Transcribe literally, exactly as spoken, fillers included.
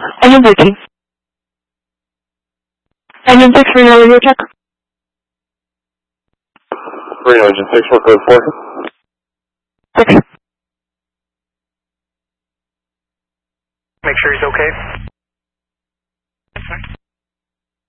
Engine thirteen. Engine six, Reno radio check. Reno engine six, what code four? Six. Make sure he's okay.